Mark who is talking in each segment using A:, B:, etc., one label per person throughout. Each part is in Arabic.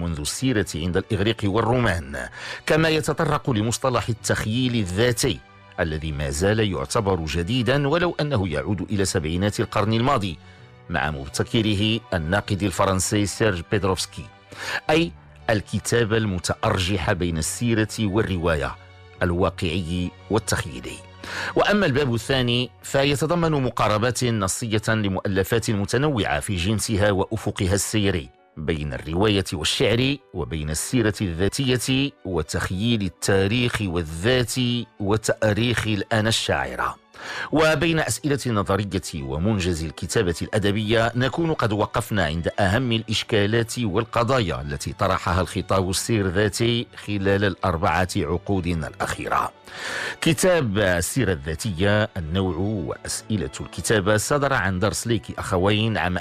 A: منذ السيرة عند الإغريق والرومان، كما يتطرق لمصطلح التخييل الذاتي الذي ما زال يعتبر جديدا ولو أنه يعود إلى سبعينات القرن الماضي مع مبتكره الناقد الفرنسي سيرج بيدروفسكي، أي الكتابة المتأرجحة بين السيرة والرواية، الواقعي والتخيلي. وأما الباب الثاني فيتضمن مقاربات نصية لمؤلفات متنوعة في جنسها وأفقها السيري بين الرواية والشعر، وبين السيرة الذاتية وتخييل التاريخ والذات وتأريخ الأنا الشاعرة. وبين أسئلة النظرية ومنجز الكتابة الأدبية نكون قد وقفنا عند أهم الإشكالات والقضايا التي طرحها الخطاب السير-ذاتي خلال ال4 عقود الأخيرة. كتاب السيرة الذاتية، النوع وأسئلة الكتابة، صدر عن دارسليكي أخوين عام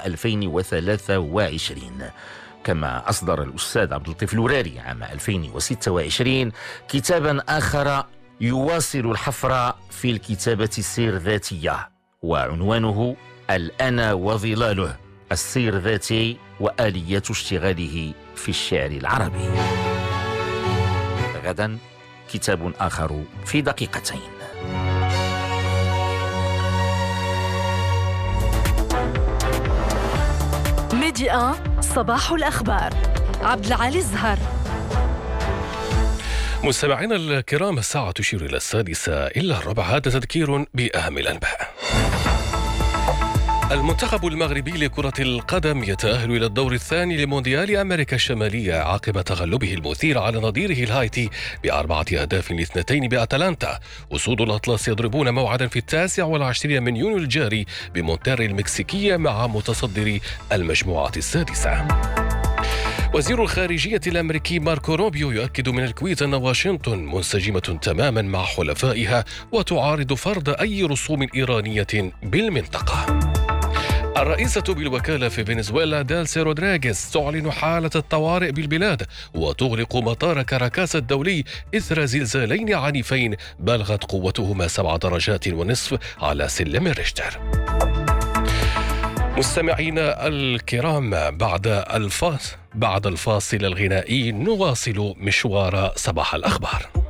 A: 2023، كما أصدر الأستاذ عبد اللطيف الوراري عام 2026 كتابا آخر يواصل الحفر في الكتابة السير-ذاتية، وعنوانه الأنا وظلاله، السير-ذاتي وآليات اشتغاله في الشعر العربي. غدا كتاب آخر في دقيقتين.
B: ميديا صباح الأخبار، عبد العالي الزهر.
C: مستمعينا الكرام، الساعة تشير إلى 6:45. هذا تذكير بأهم الأنباء. المنتخب المغربي لكرة القدم يتأهل إلى الدور الثاني لمونديال أمريكا الشمالية عقب تغلبه المثير على نظيره الهايتي ب4-2 بأتلانتا. أسود الأطلس يضربون موعدا في 29 من يونيو الجاري بمونتيري المكسيكية مع متصدر المجموعة السادسة. وزير الخارجية الأمريكي ماركو روبيو يؤكد من الكويت أن واشنطن منسجمة تماما مع حلفائها وتعارض فرض أي رسوم إيرانية بالمنطقة. الرئيسة بالوكالة في فنزويلا دالسي رودريغيز تعلن حالة الطوارئ بالبلاد وتغلق مطار كاراكاس الدولي إثر زلزالين عنيفين بلغت قوتهما 7.5 درجات على سلم ريشتر. مستمعينا الكرام، بعد الفاصل الغنائي نواصل مشوار صباح الأخبار.